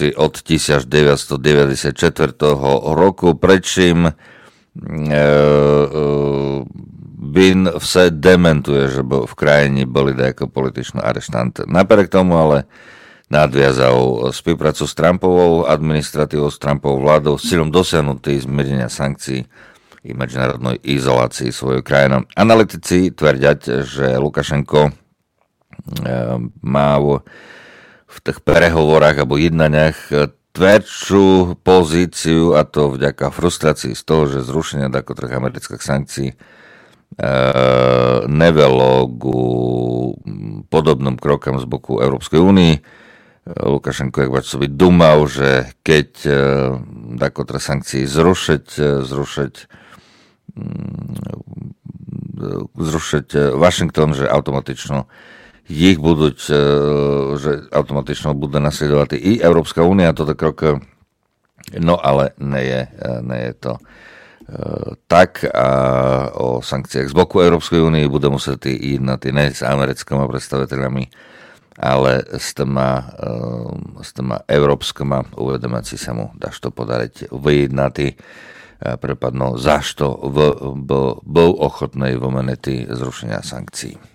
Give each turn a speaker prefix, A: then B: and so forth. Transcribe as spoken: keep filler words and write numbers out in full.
A: si od devätnásťstodeväťdesiatštyri roku, prečím e, e, Bin vse dementuje, že v krajine boli dajako političný areštant. Napriek tomu ale nadviazal spoluprácu s Trumpovou administratívou, s Trumpovou vládou s cieľom dosiahnutých zmiernenia sankcií i medzinárodnej izolácii svojou krajinou. Analytici tvrdiať, že Lukašenko má v tých prehovorách alebo jednaniach tvrdšiu pozíciu, a to vďaka frustrácii z toho, že zrušenie takých amerických sankcií e, nevelo ku podobným krokom z boku Európskej únie. Lukašenko, jak by dúmal, že keď e, takové sankcie zrušiť, zrušiť zrušiť Washington, že automatično ich budú, že automatično bude nasledovať i Európska únia, toto krok, no ale nie je, nie je to tak, a o sankciách z boku Európskej únie bude musieť jednať ne s americkými predstaviteľami, ale s týma, s týma európskými uvedomáci sa mu dáš to podariť vyjednať, prepadno zašto bol ochotný v momenty zrušenia sankcií.